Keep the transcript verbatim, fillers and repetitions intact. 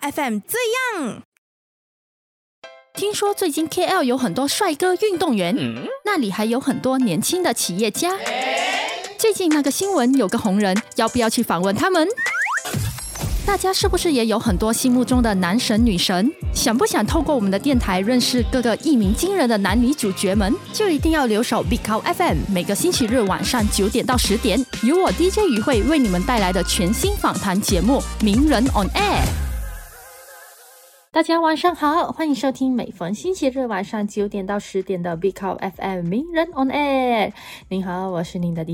F M 这样。 听说最近 K L 有很多帅哥运动员、嗯、那里还有很多年轻的企业家。最近那个新闻有个红人，要不要去访问他们？大家是不是也有很多心目中的男神女神？想不想透过我们的电台认识各个一鸣惊人的男女主角们？就一定要留守 Big Cow F M， 每个星期日晚上九点到十点，由我 D J 于慧为你们带来的全新访谈节目《名人 on Air》。大家晚上好，欢迎收听每逢星期日晚上九点到十点的 Big Cow F M 名人 on Air。您好，我是您的